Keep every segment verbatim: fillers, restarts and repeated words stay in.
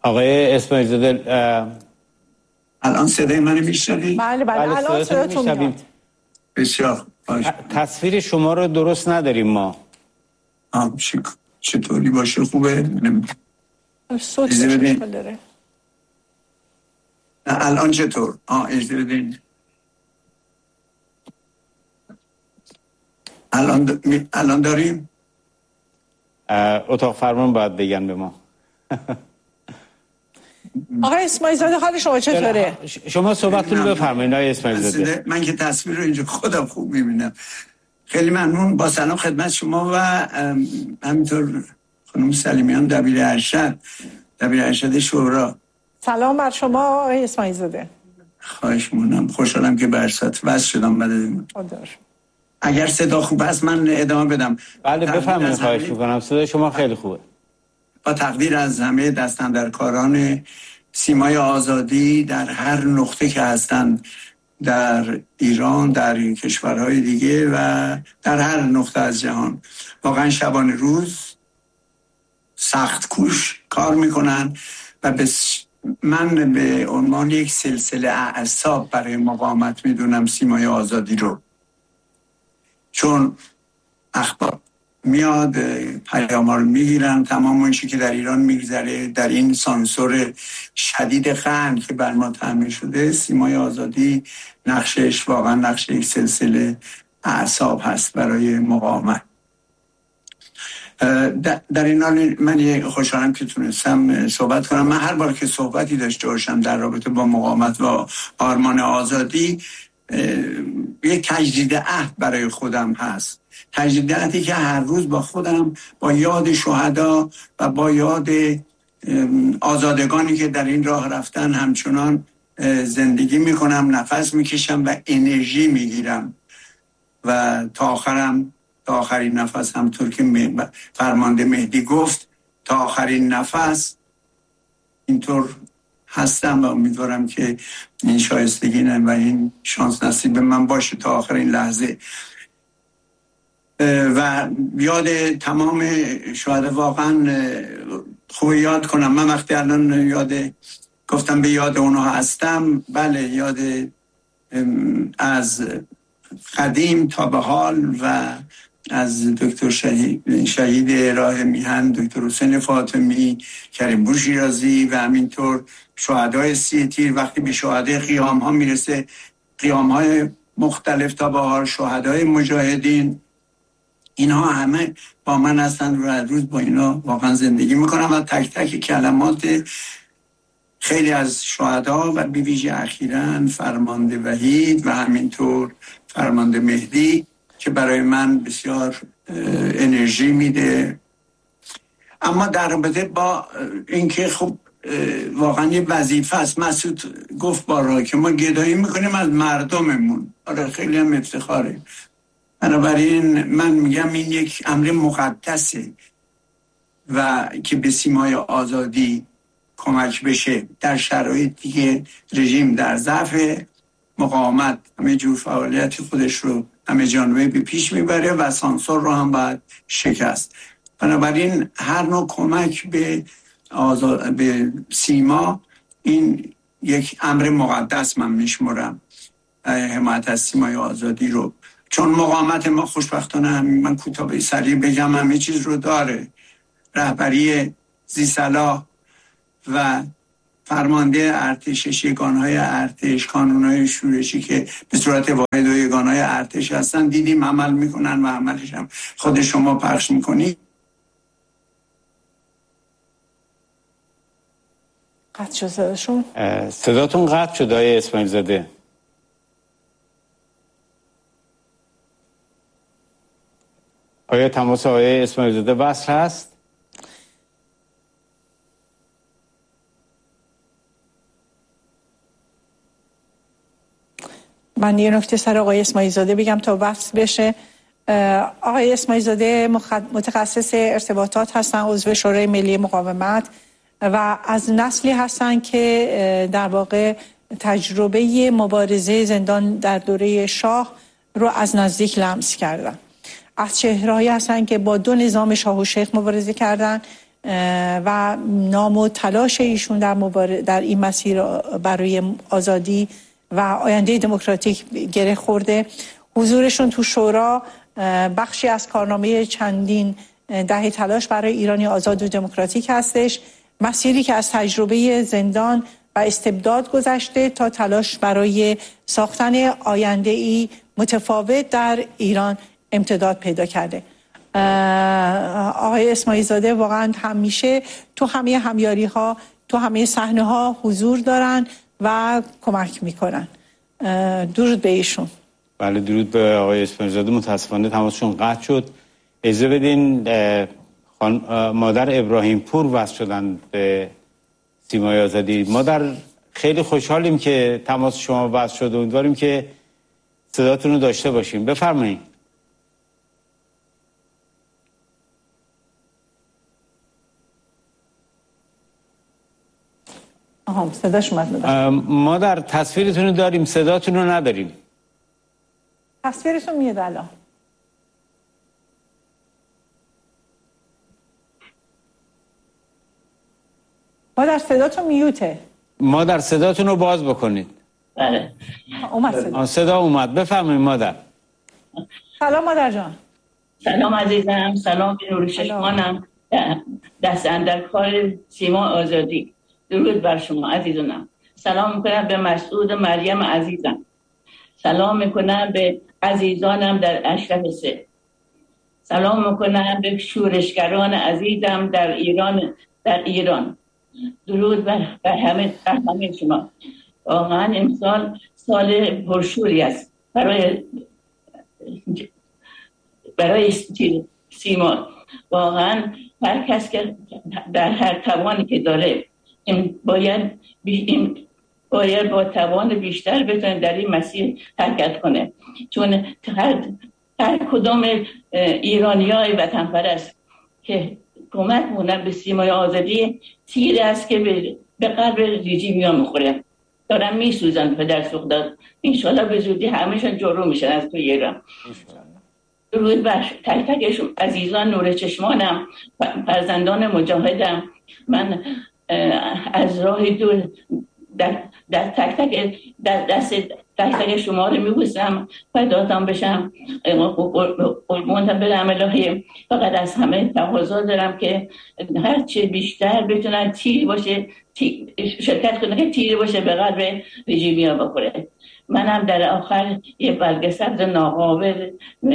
آقای اسماعیل زاده الان صدای منو میشنوید؟ بله بله الان صداتون میاد. بسیار تصویر شما رو درست نداریم ما. آه چطوری باشه خوبه؟ صوت مشکل داره. الان چطور؟ آه اجازه بدین. الان د... الان داریم؟ اتاق فرمان باید بگن به ما. آقای اسماعیل زاده حال شما چطوره؟ شما صحبتتون بفرمایید آقای اسماعیل زاده. من که تصویر رو اینجا خودم خوب میبینم. خیلی ممنون. با سلام خدمت شما و همینطور خانم سلیمیان دبیر ارشد دبیر ارشد شورا. سلام بر شما آقای اسماعیل زاده. خواهش می‌کنم. خوشحالم که به ارشد وصل شدم بعد اگر صدا خوب است من ادامه بدم. بله بفرمایید. خواهش می‌کنم. صدای شما خیلی خوبه. با تقدیر از همه دستاندرکاران سیمای آزادی در هر نقطه که هستند در ایران، در این کشورهای دیگه و در هر نقطه از جهان، واقعا شبانه روز سخت کوش کار میکنن و بس من به عنوان یک سلسله اعصاب برای مقاومت میدونم سیمای آزادی رو، چون اخبار میاد پیام‌ها رو میگیرن، تمام اون چیزی که در ایران میگذره در این سانسور شدید قند که بر ما تحمیل شده، سیمای آزادی نقشش واقعا نقش یک سلسله اعصاب هست برای مقاومت. در این حال من خوشحالم که تونستم صحبت کنم. من هر بار که صحبتی داشته باشم در رابطه با مقاومت و آرمان آزادی یک تجدید عهد برای خودم هست، تجدید عهدی که هر روز با خودم با یاد شهدا و با یاد آزادگانی که در این راه رفتن همچنان زندگی میکنم، نفس میکشم و انرژی میگیرم و تا آخرم، تا آخرین نفس، همطور که فرمانده مهدی گفت، تا آخرین نفس اینطور هستم و امیدوارم که این شایستگی و این شانس نصیب من باشه تا آخرین لحظه. و یاد تمام شهدا واقعا خوب یاد کنم. من وقتی الان یاد گفتم به یاد اونها هستم، بله یاد از قدیم تا به حال و از دکتر شهید, شهید راه میهن دکتر حسین فاطمی، کریم‌پور شیرازی و همینطور شهدای سی تیر. وقتی به شهدای قیام ها میرسه، قیام های مختلف تا به حال شهدای مجاهدین، اینها همه با من هستن و روز با اینا واقعا زندگی میکنم و تک تک کلمات خیلی از شهدا و بی ویژه اخیراً فرمانده وحید و همینطور فرمانده مهدی که برای من بسیار انرژی میده. اما در رابطه با اینکه خب واقعا یه وظیفه است، مسعود گفت بارها که ما گدایی میکنیم از مردممون. آره خیلی هم افتخاره. بنابراین من میگم این یک امر مقدسه و که به سیمای آزادی کمک بشه در شرایطی که رژیم در ضعف، مقاومت همه جور فعالیت خودش رو همه جانبه به پیش میبره و سانسور رو هم باید شکست. بنابراین هر نوع کمک به آزاد به سیما این یک امر مقدس من میشمرم، حمایت از سیمای آزادی رو، چون مقاومت ما خوشبختانه هم من کوتاه سریع بگم همه چیز رو داره. رهبری ذی‌صلاح و فرمانده ارتش، یگانهای ارتش، کانونهای شورشی که به صورت واحد و یگانهای ارتش هستن، دیدیم عمل میکنن و عملش هم خود شما پخش میکنی. قطع شد صداشون؟ صداتون قطع شد آقای اسماعیل زاده. آیا تماس آقای اسماعیل زاده وصل هست؟ من یه نکته سر آقای اسماعیل زاده بگم تا وصل بشه. آقای اسماعیل زاده متخصص ارتباطات هستن، عضو شورای ملی مقاومت و از نسلی هستن که در واقع تجربه مبارزه زندان در دوره شاه رو از نزدیک لمس کردن. از چهرهایی هستن که با دو نظام شاه و شیخ مبارزه کردن، و نام و تلاش ایشون در مبار... در این مسیر برای آزادی و آینده دموکراتیک گره خورده. حضورشون تو شورا بخشی از کارنامه چندین دهه تلاش برای ایرانی آزاد و دموکراتیک هستش، مسیری که از تجربه زندان و استبداد گذشته تا تلاش برای ساختن آینده‌ای متفاوت در ایران امتداد پیدا کرده. آقای اسماعیل زاده واقعا همیشه تو همه همیاری ها، تو همه صحنه ها حضور دارن و کمک میکنن. درود به ایشون. بله درود به آقای اسماعیل زاده. متاسفانه تماسشون قطع شد. اجازه بدین مادر ابراهیم پور وصل شدن به سیمای آزادی. مادر خیلی خوشحالیم که تماس شما وصل شد و امیدواریم که صداتون رو داشته باشیم. بفرمایید. آها صداش اومد. مادر تصویرتون رو داریم، صداتون رو نداریم. تصویرتون میاد الان. مادر صداتون میوته. مادر صداتون رو باز بکنید. بله. اومد صدا. صدا اومد. بفرمایید مادر. سلام مادر جان. سلام عزیزم. سلام به نور چشمانم. دست اندر کار سیما آزادی. درود بر شما عزیزانم. سلام میکنم به مسعود مریم عزیزم. سلام میکنم به عزیزانم در اشرف سه. سلام میکنم به شورشگران عزیزم در ایران در ایران. درود بر, بر همه بر همه شما. واقعا امسال سال پرشوری است برای برای سیما. واقعا هر کس که در هر توانی که داره این باید این باید با توان بیشتر بتونه در این مسیر حرکت کنه، چون هر, هر کدام ایرانیای وطن پرست که کمک مونن به سیمای آزادی تیر است که به, به قلب رژیمیا میخوره، دارن میسوزن پدر سوخته. انشالله به زودی همهشون جلو میشن از توی ایران. درود بر تک تکشون عزیزان نور چشمانم، فرزندان مجاهدم. من از راه دور در, در تک تک در دست تک تک شما رو میبوسم، فداتان بشم، قربونتان برم الهی. فقط از همه تقاضا دارم که هرچه بیشتر بتونن تیری باشه تی، شرکت کنه که تیری باشه به قلب رژیمیا بخوره. منم در آخر یه بلگه سبز ناقابل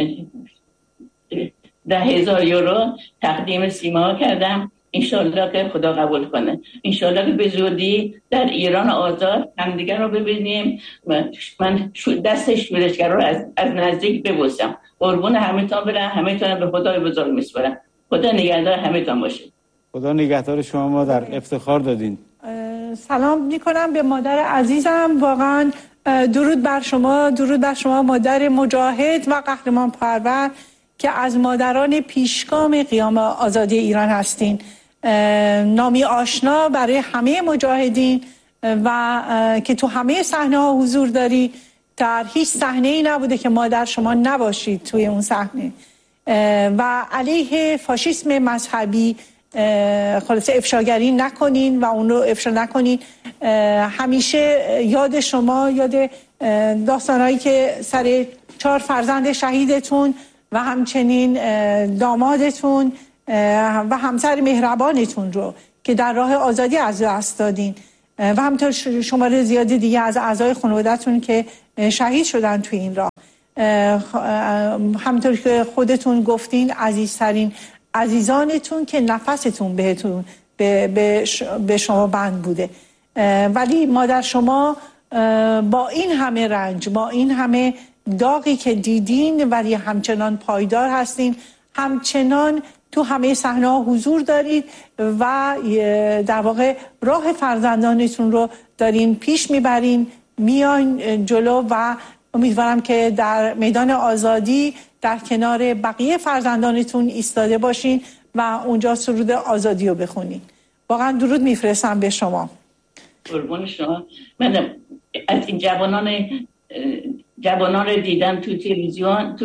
ده هزار یورو تقدیم سیما کردم. انشالله که خدا قبول کنه. انشالله که به زودی در ایران آزاد همدیگر رو ببینیم. من دست شورشگر رو از, از نزدیک ببوسم. قربون همه‌تان برم. همه‌تان به خدای بزرگ میسپارم. خدا نگهدار همه‌تان باشه. خدا نگهدار شما مادر. افتخار دادین. سلام میکنم به مادر عزیزم. واقعا درود بر شما. درود بر شما مادر مجاهد و قهرمان پرور که از مادران پیشگام قیام آزادی ایران هستین. نامی آشنا برای همه مجاهدین و که تو همه صحنه ها حضور داری. در هیچ صحنه ای نبوده که مادر شما نباشید توی اون صحنه و علیه فاشیسم مذهبی خلاص افشاگری نکنین و اون رو افشا نکنین. همیشه یاد شما، یاد داستانهایی که سر چهار فرزند شهیدتون و همچنین دامادتون و همسر مهربانتون رو که در راه آزادی از دست دادین و همینطور شماره زیادی دیگه از اعضای خانواده‌تون که شهید شدن توی این راه. همینطور که خودتون گفتین عزیزترین عزیزانتون که نفستون بهتون به, به شما بند بوده، ولی مادر شما با این همه رنج، با این همه داغی که دیدین ولی همچنان پایدار هستین، همچنان تو همه صحنه‌ها حضور دارید و در واقع راه فرزندانتون رو دارین پیش میبرین، میان جلو و امیدوارم که در میدان آزادی در کنار بقیه فرزندانتون ایستاده باشین و اونجا سرود آزادی رو بخونین. واقعا درود میفرستم به شما. قربون شما. من از این جوانان جوانان رو دیدم تو تلویزیون، تو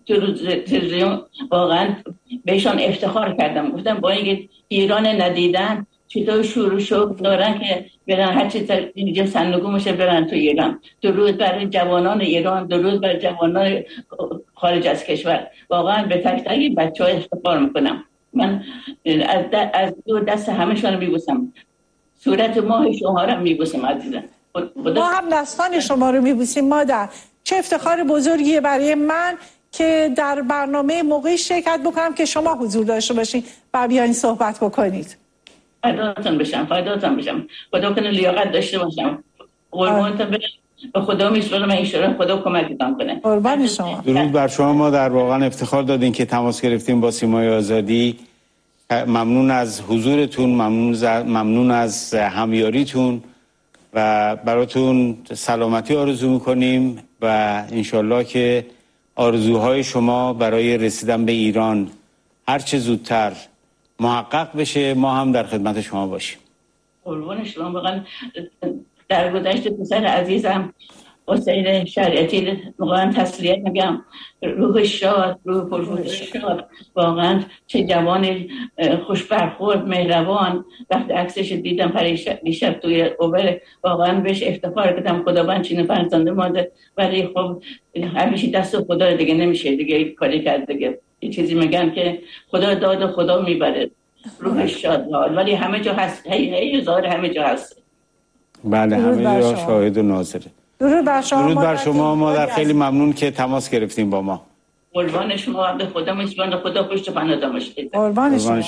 تو تلویزیون واقعا بهشان افتخار کردم، گفتم با اینکه ایران ندیدن چطور شروع شد دارن که برن هر چیز اینجا سندگو میشه برن تو ایران. درود بر جوانان ایران، درود بر جوانان خارج از کشور. واقعا به تک تک بچه‌ها افتخار میکنم. من از, از دو دست همشون میبوسم، صورت ماه شما رو میبوسم عزیزم. ما هم دستان شما رو میبوسیم مادر. چه افتخار بزرگیه برای من که در برنامه موقعی شرکت بکنم که شما حضور داشته باشین و بیاین صحبت بکنید. فداتون بشم، فداتون بشم. خدا کنه لیاقت داشته باشم. قربانتون برم. به خدا میسپارم، ان شاء الله خدا کمکتون کنه. قربان شما. درود بر شما. ما در واقعا افتخار دادین که تماس گرفتیم با سیمای آزادی. ممنون از حضورتون، ممنون ممنون از همیاریتون و براتون سلامتی آرزو میکنیم و انشالله که آرزوهای شما برای رسیدن به ایران هر چه زودتر محقق بشه. ما هم در خدمت شما باشیم. قربان شما. واقعا در گذشت پسر عزیزم حسین شریعتی واقعا تسلیت میگم، روح شاد، روح پرفروغ شاد، واقعا چه جوان خوش برخورد، مهربان. وقتی عکسش دیدم پریشب دیشب توی اوبر واقعا بهش افتخار کردم. خداوند چین فرزانده ماده، ولی خب همیشه دست خدا دیگه نمیشه دیگه کاری کرد دیگه. یه چیزی میگن که خدا داد و خدا میبره. روح شاد ولی همه جا هست، هی هی ظاهر همه جا هست. بله همه جا شاهد و ناظره. درود بر شما. درود بر شما مادر. خیلی ممنون که تماس گرفتیم با ما. قربان شما. به خدا میسپارم، خدا پشت پناه داشته. قربان شما.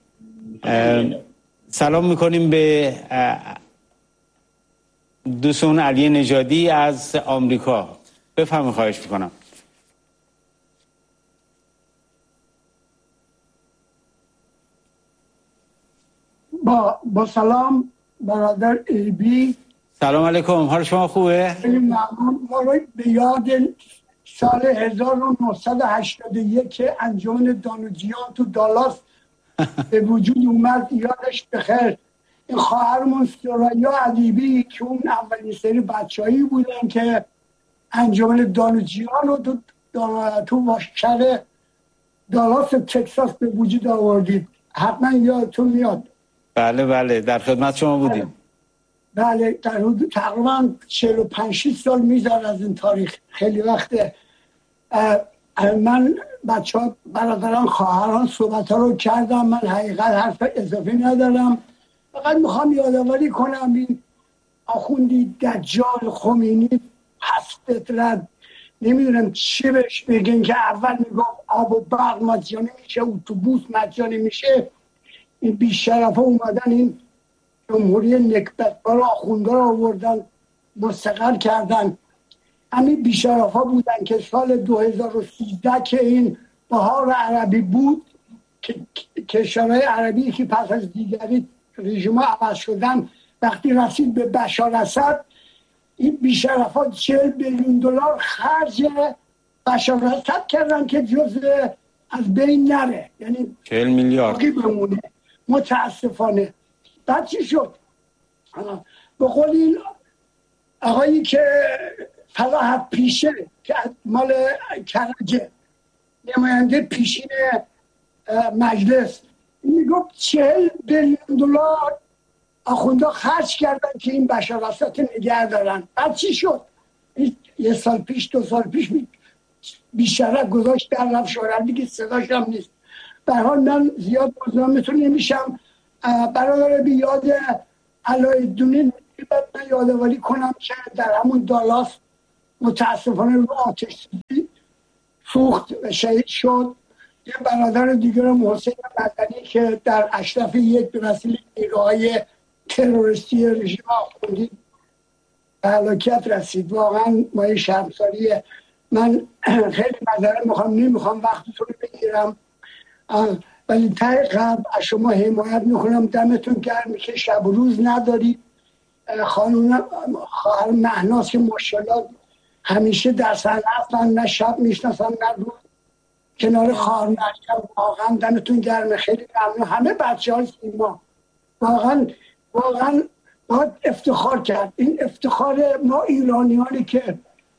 سلام میکنیم به دوستون علی نژادی از آمریکا. بفرمایید، خواهش میکنم. با با سلام برادر ای بی. سلام علیکم، حال شما خوبه؟ خیلی ممنون. ما رو به یاد سال هزار و نهصد و هشتاد و یک که انجمن دانوجیان تو دالاس به وجود اومد یادش بخیر. این خواهرمون سرایا ادیبی که اون اولین سری بچه‌ای بودن که انجمن دانوجیان رو تو تو شهر دالاس تکساس به وجود آوردید. حتما یادتون میاد. بله بله در خدمت شما بودیم. بله در حدود تقریبا چهل و پنج سال میذار از این تاریخ. خیلی وقته. من بچه ها برادران خواهران صحبت ها رو کردم. من حقیقت حرف اضافی ندارم، فقط میخوام یادآوری کنم این آخوندی دجال خمینی پس فطرت نمیدونم چی بهش بگن که اول میگفت آب و برق مجانی میشه، اتوبوس مجانی میشه. این بیشرف ها اومدن این جمهوری نکبتبار آخونده رو آوردن مستقر کردن. همین بیشرف ها بودن که سال دو هزار و سیزده که این بهار عربی بود که کشورهای عربی که پس از دیگری رژیم ها عوض شدن، وقتی رسید به بشار اسد این بیشرف ها چهل بیلیون دلار خرج بشار اسد کردن که جزء از بین نره، یعنی چهل میلیارد بمونه. متاسفانه بعد چی شد؟ به قول این آقایی که فلاح پیشه که مال کرجه نماینده پیشین مجلس میگفت چهل بیلیون دلار آخونده خرج کردن که این بشار اسد نگه دارن. بعد چی شد؟ یه سال پیش دو سال پیش بیشتر گذاشت در رفت شورا دیگه صداش هم نیست. به حال من زیاد مزاحمتون نمیشم. برادر بی یاد علایالدین من یادآوری کنم که در همون دالاس متاسفانه رو آتش سوخت و شهید شد. یه برادر دیگر حسین مدنی که در اشرف یک به وسیله نیروهای تروریستی رژیم آخوندی به هلاکت رسید. واقعا ما شرمساریه. من خیلی معذرت میخوام، نمیخوام وقتتون رو بگیرم، ولی ته قلب از شما حمایت میکنم. دمتون گرم که شب و روز ندارید. خانم خواهر مهناز که ماشاءالله همیشه در صحنه هستن، نه شب میشناسن نه روز، کنار خواهر مریم. واقعا دمتون گرم، خیلی ممنون. همه بچه های سیما واقعا واقعا باید افتخار کرد. این افتخار ما ایرانیانی که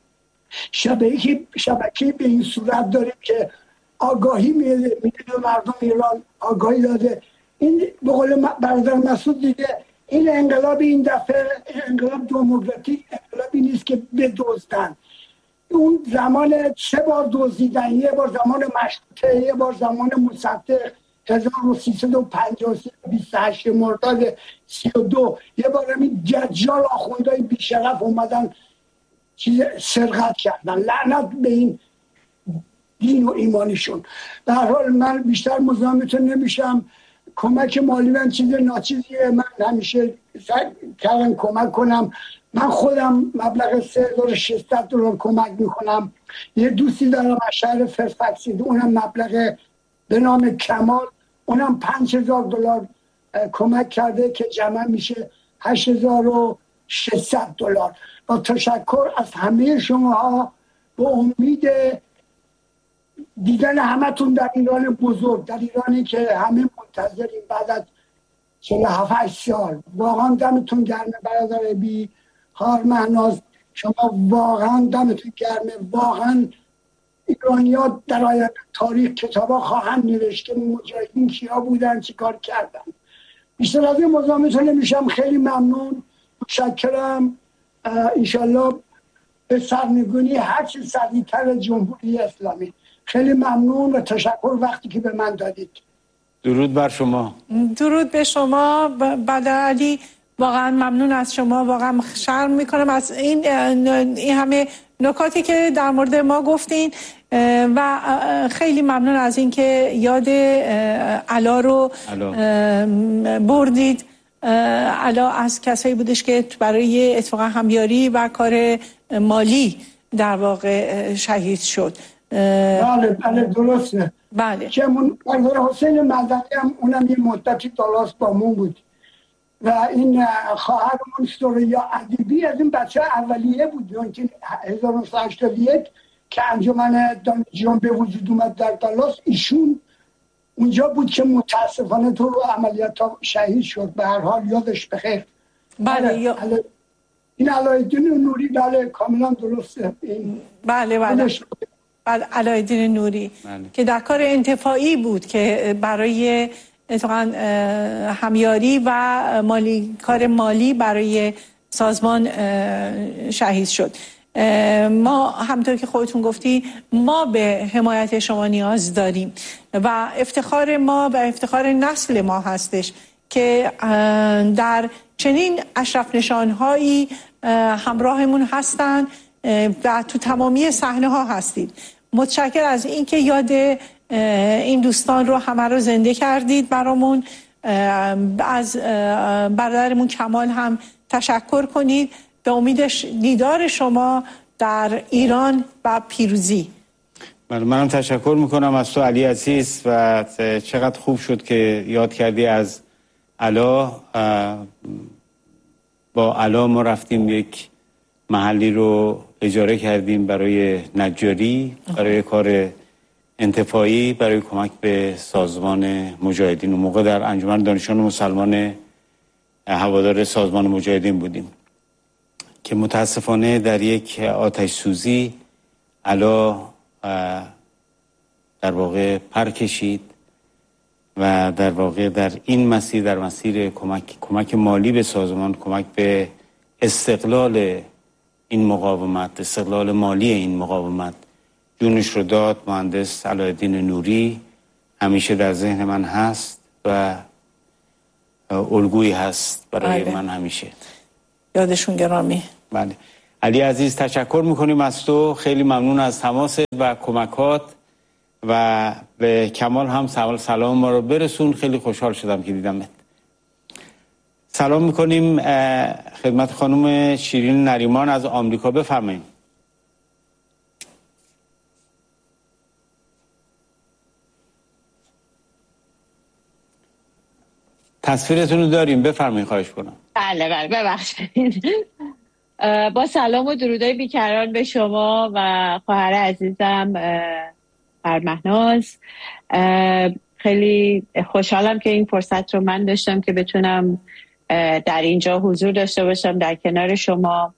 شبکه شبکه به این صورت داریم که آگاهی میده میده مردم ایران آگاهی داده. این به قول برادر مسعود دیگه این انقلاب این دفعه انقلاب دموکراتیک انقلابی نیست که بدزدن. اون زمان سه بار دزدیدن، یه بار زمان مشروطه، یه بار زمان مصدق هزار و سیصد و پنجاه و سه بیست و هشت مرداد سی و دو، یه بار همین دجال آخوندهای بیشرف اومدن چیز سرقت کردن. لعنت به این دین و ایمانشون. به هر حال من بیشتر مزاحمتون نمیشم. کمک مالی من چیز ناچیزیه، من همیشه سعی کردم کمک کنم. من خودم مبلغ سه هزار و ششصد دلار کمک میکنم. یه دوستی دارم از شهر فرفکس، اونم مبلغ به نام کمال، اونم پنج هزار دلار کمک کرده که جمع میشه هشت هزار و ششصد دلار. با تشکر از همه شماها، با امید دیدن همتون در ایران بزرگ، در ایرانی که همه منتظریم بعد از چهل و هفت سال. واقعا دمتون گرمه برادر بی هار مهناز، شما واقعا دمتون گرمه. واقعا ایرانیات در آینده تاریخ کتابا خواهند نوشت که مجاهدین کیا بودن چی کار کردن. بیشتر از این مزاحمتون نمیشم. خیلی ممنون، متشکرم. انشالله به سرنگونی هرچی سریعتر جمهوری اسلامی. خیلی ممنون و تشکر وقتی که به من دادید. درود بر شما. درود به شما بعد علی. واقعا ممنون از شما. واقعا شرم میکنم از این این همه نکاتی که در مورد ما گفتین و خیلی ممنون از این که یاد علا رو بردید. علا از کسایی بودش که برای اتفاقا همیاری و کار مالی در واقع شهید شد. بله بله درسته. بله. که من برادر حسین مدنی هم اونم یه مدتی دالاس با من بود و این خواهرمون سوریا ادیبی از این بچه اولیه بود که هزار و نهصد و هشتاد و یک که انجمن دانشجویان به وجود اومد در دالاس، ایشون اونجا بود که متاسفانه تو رو عملیات شهید شد. به هر حال یادش بخیر. بله یا... این علایالدین نوری بله کاملا درسته. این بله بله بعد علایالدین نوری بله. که در کار انتفاعی بود که برای اتفاقا همیاری و مالی کار مالی برای سازمان شهید شد. ما همونطور که خودتون گفتی ما به حمایت شما نیاز داریم و افتخار ما و افتخار نسل ما هستش که در چنین اشرف نشانهایی همراهمون هستن و تو تمامی صحنه ها هستید. متشکر از این که یاد این دوستان رو همه رو زنده کردید برامون. از برادرمون کمال هم تشکر کنید. به امید دیدار شما در ایران و پیروزی. منم تشکر میکنم از تو علی عزیز و چقدر خوب شد که یاد کردی از علا. با علا ما رفتیم یک محلی رو اجاره کردیم برای نجاری، برای کار انتفاعی، برای کمک به سازمان مجاهدین. اون موقع در انجمن دانشجویان مسلمان هوادار سازمان مجاهدین بودیم که متاسفانه در یک آتش سوزی علا در واقع پر کشید و در واقع در این مسیر، در مسیر کمک کمک مالی به سازمان، کمک به استقلال این مقاومت، استقلال مالی این مقاومت جونش رو داد. مهندس علایالدین نوری همیشه در ذهن من هست و الگویی هست برای بله. من همیشه. یادشون گرامی. بله. علی عزیز تشکر میکنیم از تو. خیلی ممنون از تماست و کمکات و به کمال هم سلام ما رو برسون. خیلی خوشحال شدم که دیدمت. سلام میکنیم خدمت خانم شیرین نریمان از آمریکا. بفرمایید. تصویرتون رو داریم، بفرمایید. خواهش کنم. بله بله ببخشید. با سلام و درودای بیکران به شما و خواهر عزیزم مهناز. خیلی خوشحالم که این فرصت رو من داشتم که بتونم در اینجا حضور داشته باشم در کنار شما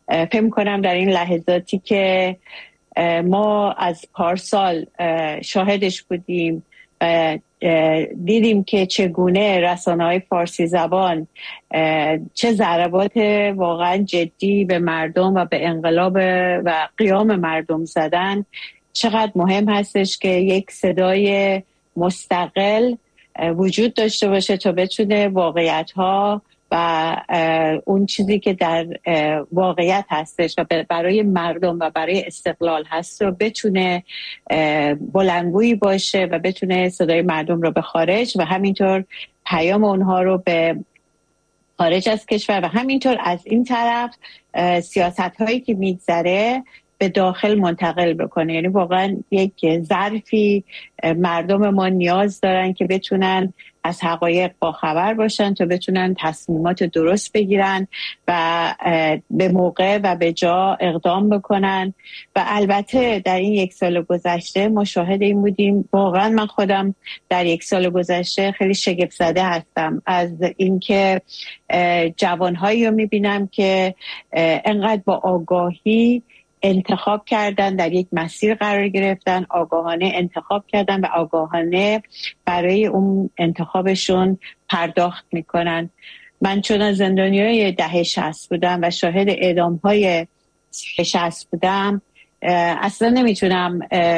فکر کنم در این لحظاتی که ما از پارسال شاهدش بودیم و دیدیم که چگونه رسانه‌های فارسی زبان چه ضربات واقعا جدی به مردم و به انقلاب و قیام مردم زدن، چقدر مهم هستش که یک صدای مستقل وجود داشته باشه تا بتونه واقعیت‌ها و اون چیزی که در واقعیت هستش و برای مردم و برای استقلال هست رو بتونه بلندگویی باشه و بتونه صدای مردم رو به خارج و همینطور پیام اونها رو به خارج از کشور و همینطور از این طرف سیاست هایی که میگذره به داخل منتقل بکنه. یعنی واقعا یک ظرفی مردم ما نیاز دارن که بتونن از حقایق باخبر باشن تا بتونن تصمیمات درست بگیرن و به موقع و به جا اقدام بکنن. و البته در این یک سال گذشته ما شاهد این بودیم، واقعا من خودم در یک سال گذشته خیلی شگفت زده هستم از اینکه جوانهایی رو میبینم که انقدر با آگاهی انتخاب کردن، در یک مسیر قرار گرفتن، آگاهانه انتخاب کردن و آگاهانه برای اون انتخابشون پرداخت میکنن. من چون از زندانیای دهه شصت بودم و شاهد اعدام‌های شصت بودم، اصلا نمیتونم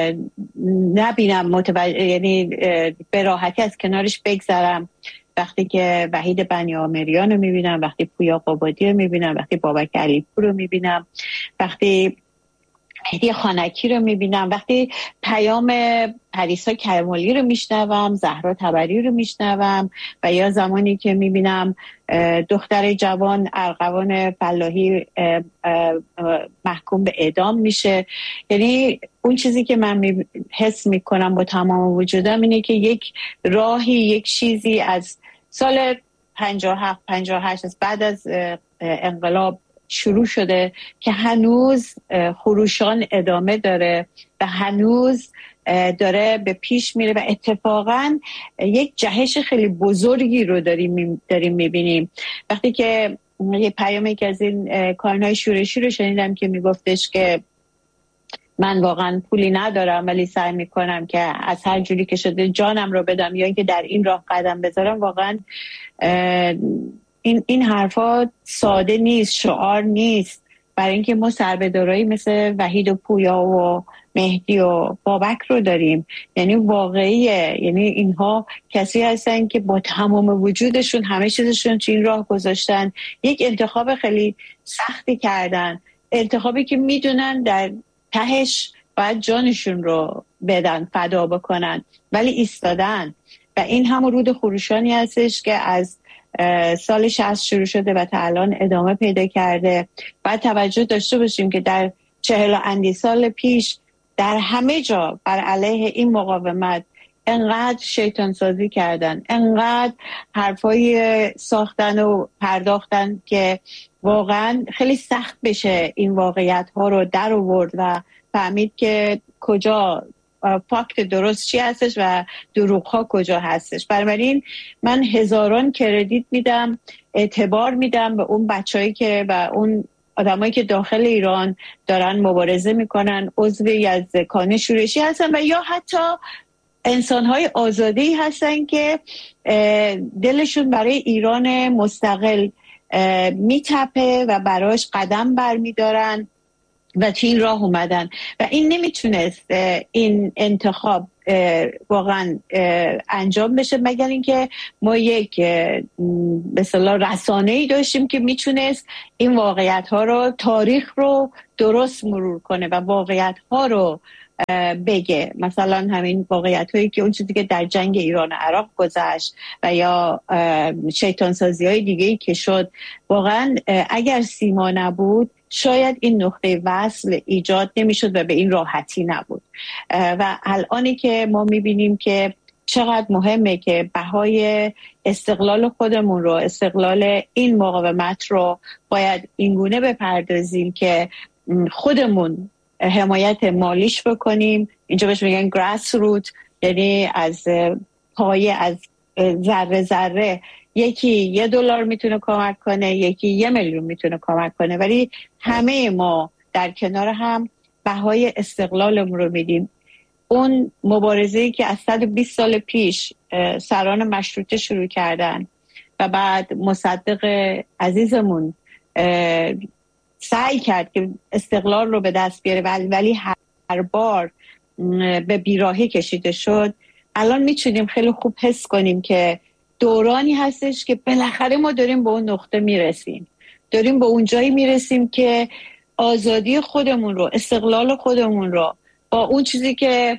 نبینم متوجه، یعنی به راحتی از کنارش بگذرم. وقتی که وحید بنیامریان رو میبینم، وقتی پویا قبادی رو میبینم، وقتی بابک علیپور رو میبینم، وقتی مهدی خانکی رو میبینم، وقتی پیام پریسا کرمالی رو میشنوم، زهرا تبری رو میشنوم و یا زمانی که میبینم دختر جوان ارغوان فلاحی محکوم به اعدام میشه. یعنی اون چیزی که من حس میکنم با تمام وجودم اینه که یک راهی، یک چیزی از سال پنجاه و هفت پنجاه و هشت بعد از انقلاب شروع شده که هنوز خروشان ادامه داره و هنوز داره به پیش میره و اتفاقا یک جهش خیلی بزرگی رو داریم داریم میبینیم. وقتی که یه پیامی که از این کارنای شورشی رو شنیدم که میگفتش که من واقعا پولی ندارم ولی سعی میکنم که از هر جوری که شده جانم رو بدم یا اینکه در این راه قدم بذارم، واقعا این این حرفا ساده نیست، شعار نیست. برای اینکه ما سربه‌دارایی مثل وحید و پویا و مهدی و بابک رو داریم، یعنی واقعیه، یعنی اینها کسی هستن که با تمام وجودشون همه چیزشون تو این راه گذاشتن، یک انتخاب خیلی سختی کردن، انتخابی که میدونن در تهش باید جانشون رو بدن، فدا بکنن، ولی ایستادن. و این هم رود خروشانی هستش که از سال شصت شروع شده و تا الان ادامه پیدا کرده. باید توجه داشته باشیم که در چهل و اندی سال پیش در همه جا بر علیه این مقاومت انقدر شیطان سازی کردن، انقدر حرفای ساختن و پرداختن که واقعا خیلی سخت بشه این واقعیت ها رو در آورد و فهمید که کجا فاکت درست چی هستش و دروغ ها کجا هستش. بنابراین من هزاران کردیت میدم، اعتبار میدم به اون بچه‌ای که و اون آدمایی که داخل ایران دارن مبارزه میکنن، عضوی از کانون شورشی هستن و یا حتی انسان‌های آزاده‌ای هستن که دلشون برای ایران مستقل میتپه و براش قدم برمیدارن و تو این راه اومدن. و این نمیتونست این انتخاب واقعا انجام بشه مگر اینکه ما یک به اصطلاح رسانه‌ای داشتیم که میتونست این واقعیت ها رو، تاریخ رو درست مرور کنه و واقعیت ها رو بگه. مثلا همین واقعیت هایی که اون چیزی که در جنگ ایران و عراق گذشت و یا شیطان سازی های دیگه‌ای که شد، واقعا اگر سیما نبود شاید این نقطه وصل ایجاد نمیشد و به این راحتی نبود. و الانی که ما میبینیم که چقدر مهمه که بهای استقلال خودمون رو، استقلال این مقاومت رو باید اینگونه بپردازیم که خودمون حمایت مالیش بکنیم. اینجا بهش میگن گراس روت، یعنی از پایه، از ذره ذره. یکی یه دلار میتونه کمک کنه، یکی یه میلیون میتونه کمک کنه، ولی همه ما در کنار هم بهای استقلالمون رو میدیم. اون مبارزه‌ای که از صد و بیست سال پیش سران مشروطه شروع کردن و بعد مصدق عزیزمون سعی کرد که استقلال رو به دست بیاره ولی هر بار به بیراهی کشیده شد، الان میتونیم خیلی خوب حس کنیم که دورانی هستش که بالاخره ما داریم به اون نقطه میرسیم، داریم به اون جایی میرسیم که آزادی خودمون رو، استقلال خودمون رو با اون چیزی که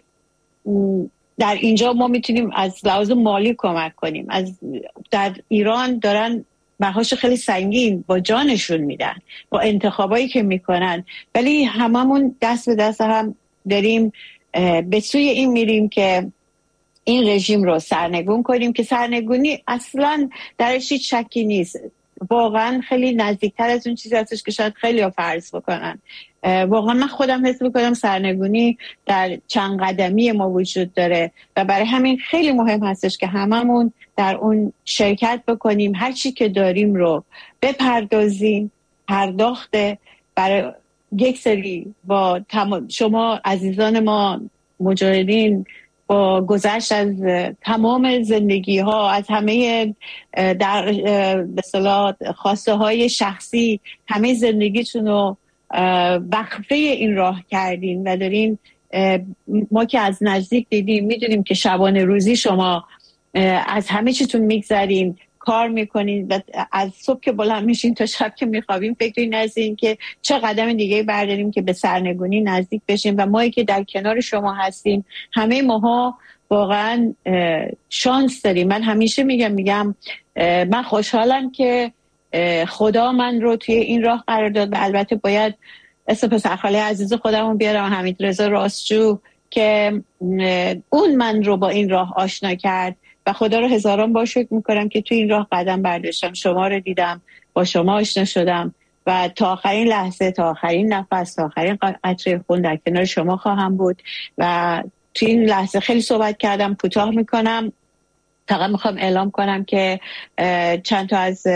در اینجا ما میتونیم از لحاظ مالی کمک کنیم. از در ایران دارن بهاش خیلی سنگین با جانشون میدن با انتخابایی که میکنن، ولی هممون دست به دست هم داریم به سوی این میریم که این رژیم رو سرنگون کنیم که سرنگونی اصلا درش هیچ شکی نیست، واقعا خیلی نزدیکتر از اون چیزی هستش که شاید خیلی ها فرض بکنن. واقعا من خودم حس میکنم سرنگونی در چند قدمی ما وجود داره و برای همین خیلی مهم هستش که هممون در اون شرکت بکنیم، هر چی که داریم رو بپردازیم. پرداخت برای یک سری با تمام شما عزیزان ما مجاهدین با گذشت از تمام زندگی ها، از همه در به اصطلاح خواسته های شخصی، همه زندگیتون رو وقفه این راه کردین و دارین. ما که از نزدیک دیدیم میدونیم که شبانه روزی شما از همه چیتون میگذرین، کار میکنین و از صبح که بلند میشین تا شب که میخوابیم فکر نذارین که چه قدم دیگه برداریم که به سرنگونی نزدیک بشیم. و ما که در کنار شما هستیم، همه ماها واقعا شانس داریم. من همیشه میگم میگم من خوشحالم که خدا من رو توی این راه قرار داد و البته باید اسم پسرخاله عزیز خودمون بیارم، حمیدرضا راستجو، که اون من رو با این راه آشنا کرد و خدا رو هزاران بار شکر میکنم که توی این راه قدم برداشتم، شما رو دیدم، با شما آشنا شدم و تا آخرین لحظه، تا آخرین نفس، تا آخرین قطره خون در کنار شما خواهم بود. و توی این لحظه خیلی صحبت کردم، کوتاه میکنم. فقط میخوام اعلام کنم که چند تا از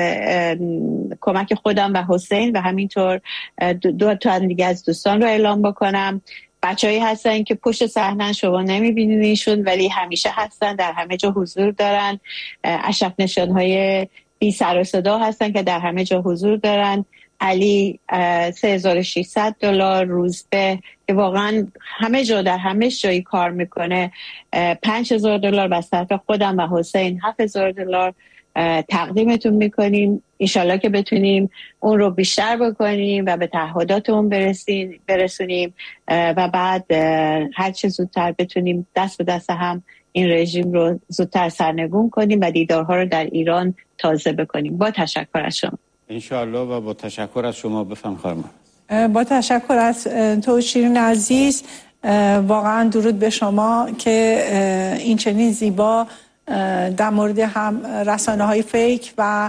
کمک خودم و حسین و همینطور دو تا دیگه از دوستان رو اعلام بکنم. بچه‌ای هستن که پشت صحنه شما نمیبینینشون ولی همیشه هستن، در همه جا حضور دارن. اشرف نشان‌های بی سر و صدا هستن که در همه جا حضور دارن. علی سه هزار و ششصد دلار، روزبه که واقعا همه جا در همه جایی کار میکنه پنج هزار دلار، و طرف خودم و حسین هفت هزار دلار تقدیمتون میکنیم. انشالله که بتونیم اون رو بیشتر بکنیم و به تعهداتمون برسیم برسونیم و بعد هر چه زودتر بتونیم دست به دست هم این رژیم رو زودتر سرنگون کنیم و دیدارها رو در ایران تازه بکنیم. با تشکر از شما. انشالله و با تشکر از شما. بفهم خانم. با تشکر از تو شیرین عزیز، واقعا درود به شما که این چنین زیبا در مورد هم رسانه های فیک و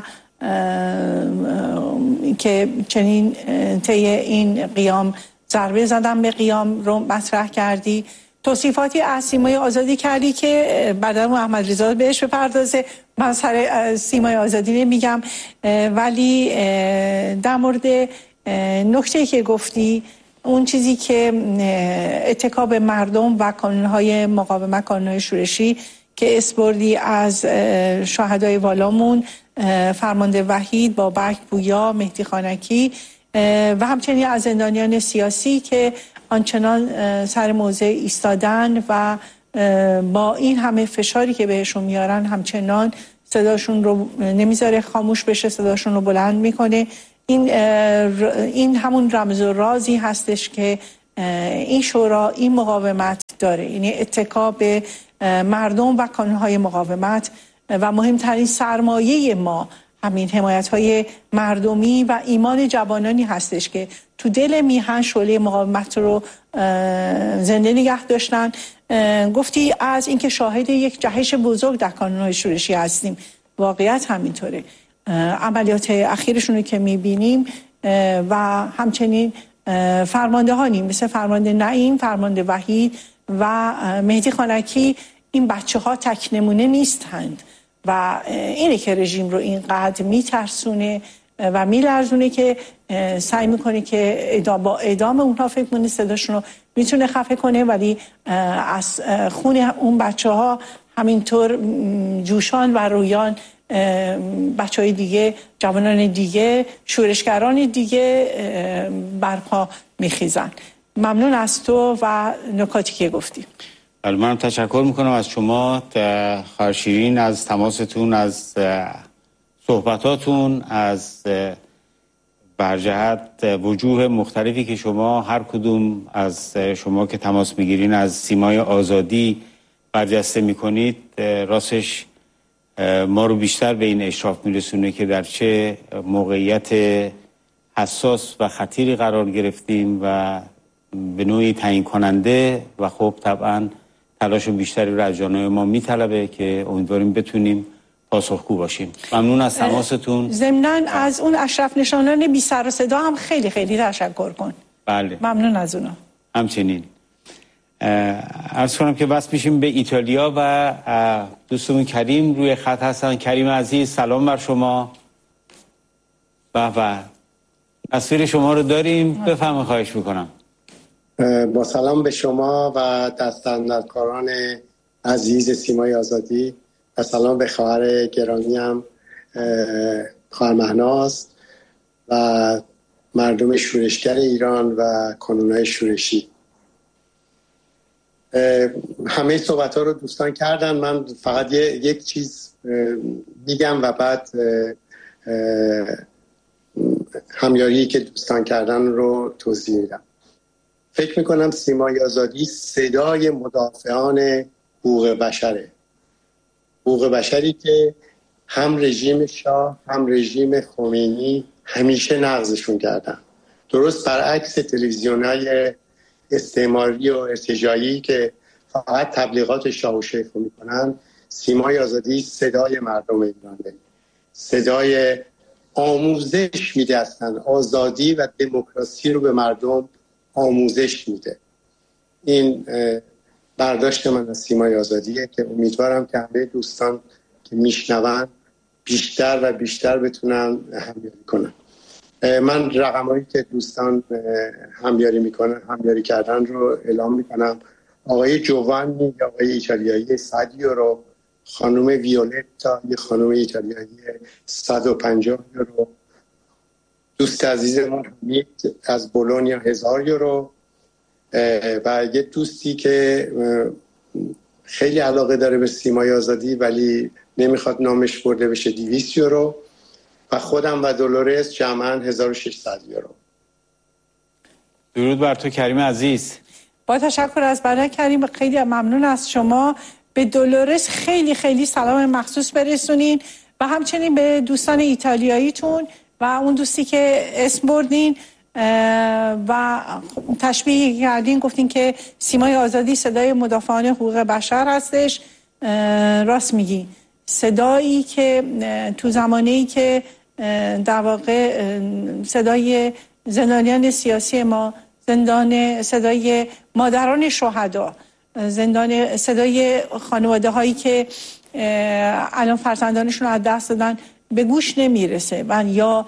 که چنین طی این قیام ضربه زدن به قیام رو مطرح کردی. توصیفاتی از سیمای آزادی کردی که بعداً احمد رضا بهش بپردازه، من سر سیمای آزادی نمیگم، ولی در مورد نکته‌ای که گفتی، اون چیزی که اتکا به مردم و کانون‌های مقاومت، کانون‌های شورشی که اسپردی از شهدای والامون، فرمانده وحید، بابک پویا، مهدی خانکی و همچنین از زندانیان سیاسی که آنچنان سر موضع ایستادن و با این همه فشاری که بهشون میارن همچنان صداشون رو نمیذاره خاموش بشه، صداشون رو بلند میکنه. این این همون رمز و رازی هستش که این شورا، این مقاومت داره، یعنی اتکا به مردم و کانونهای مقاومت و مهمترین سرمایه ما همین حمایت‌های مردمی و ایمان جوانانی هستش که تو دل میهن شعله مقاومت رو زنده نگه داشتن. گفتی از اینکه شاهد یک جهش بزرگ در کانون‌های شورشی هستیم، واقعیت همینطوره. عملیات اخیرشون رو که میبینیم و همچنین فرماندهانی مثل فرمانده نعیم، فرمانده وحید و مهدی خانکی، این بچه ها تک نمونه نیستند و اینه که رژیم رو اینقدر میترسونه و میلرزونه که سعی میکنه که با اعدام اونها فکر کنه صداشون رو میتونه خفه کنه، ولی از خون اون بچه ها همینطور جوشان و رویان بچه های دیگه، جوانان دیگه، شورشگران دیگه برپا میخیزن. ممنون از تو و نکاتی که گفتی. من تشکر میکنم از شما خواهر شیرین، از تماستون، از صحبتاتون، از برجهت وجوه مختلفی که شما هر کدوم از شما که تماس میگیرین از سیمای آزادی برجسته میکنید. راستش ما رو بیشتر به این اشراف میرسونه که در چه موقعیت حساس و خطیری قرار گرفتیم و به نوعی تعیین کننده و خب طبعا تلاش بیشتری رو از جانب ما میطلبه که امیدواریم بتونیم پاسخگو باشیم. ممنون از تماستون. ضمناً از اون اشرف نشانان بی سر و صدا هم خیلی خیلی تشکر کن. بله. ممنون از اونا. همچنین. عرض کنم که بس میشیم به ایتالیا و دوستمون کریم روی خط هستن. کریم عزیز سلام بر شما. و و تصویر شما رو داریم، بفرمایید خواهش میکنم. با سلام به شما و دستاندرکاران عزیز سیمای آزادی و سلام به خواهر گرامی هم خواهر مهناز و مردم شورشگر ایران و کانونهای شورشی. همه صحبت ها رو دوستان کردن، من فقط یک چیز میگم و بعد همیاری که دوستان کردن رو توضیح میدم. فکر میکنم سیمای آزادی صدای مدافعان حقوق بشره، حقوق بشری که هم رژیم شاه هم رژیم خمینی همیشه نقضشون کردن، درست برعکس تلویزیون‌های استعماری و ارتجاعی که فقط تبلیغات شاه و شیخ رو میکنن. سیمای آزادی صدای مردم ایرانه، صدای آموزش میده، اصلا آزادی و دموکراسی رو به مردم آموزش میده. این برداشت من از سیمای آزادیه که امیدوارم که همه دوستان که میشنون بیشتر و بیشتر بتونن همیاری کنن. من رقمایی که دوستان همیاری میکنن همیاری کردن رو اعلام میکنم. آقای جوانی، آقای ایتالیایی صد یورو، خانم ویولتا یه خانم ایتالیایی صد و پنجاه یورو، دوست عزیزمون حمید از بولونیا هزار یورو و یه دوستی که خیلی علاقه داره به سیمای آزادی ولی نمیخواد نامش برده بشه دویست یورو و خودم و دولورس جمعاً هزار و ششصد یورو. درود بر تو کریم عزیز. با تشکر از برای کریم، خیلی ممنون از شما. به دولورس خیلی خیلی سلام مخصوص برسونین و همچنین به دوستان ایتالیاییتون و اون دوستی که اسم بردین و تشبیه کردین، گفتین که سیمای آزادی صدای مدافعان حقوق بشر هستش. راست میگی، صدایی که تو زمانی که در واقع صدای زندانیان سیاسی ما، زندان صدای مادران شهدا، زندان صدای خانواده هایی که الان فرزندانشون رو از دست دادن به گوش نمیرسه و یا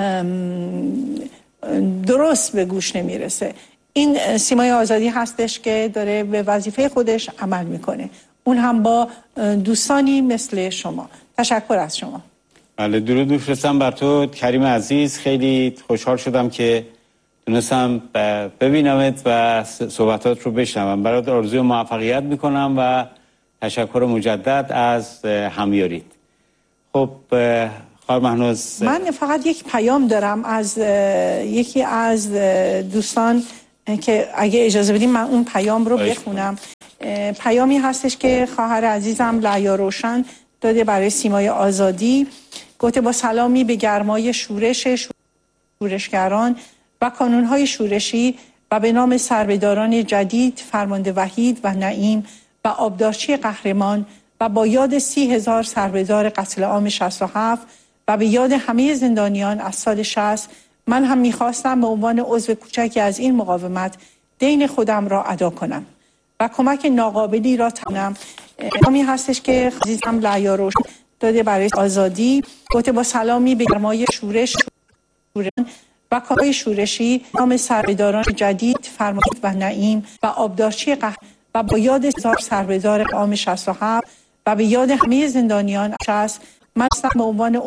درست به گوش نمیرسه. این سیمای آزادی هستش که داره به وظیفه خودش عمل میکنه، اون هم با دوستانی مثل شما. تشکر از شما. بله، درود میفرستم بر تو کریم عزیز. خیلی خوشحال شدم که تونستم ببینمت و صحبتات رو بشنوم. برات آرزوی موفقیت میکنم و تشکر مجدد از همیاریت. خب خواهر مهناز، من فقط یک پیام دارم از یکی از دوستان که اگه اجازه بدیم من اون پیام رو بخونم. پیامی هستش که خواهر عزیزم لعیا روشن داده برای سیمای آزادی. گفته با سلامی به گرمای شورش شورشگران و کانونهای شورشی و به نام سربهداران جدید فرمانده وحید و نعیم و آبدارچی قهرمان و با یاد سی هزار سربهدار قتل عام شصت و هفت و به یاد همه زندانیان از سال شصت، من هم میخواستم به عنوان عضو کوچکی از این مقاومت دین خودم را ادا کنم و کمک ناقابلی را تنم. امی هستش که عزیزم لعیا روشن داده برای آزادی. گفته با سلامی به گرمای شورش شورشان و کارهای شورشی نام سربداران جدید فرمانده و نعیم و آبدارچی قهر و با یاد هزار سربدار قام شصت و هفت و به یاد همه زندانیان شصت مثلا به عنوان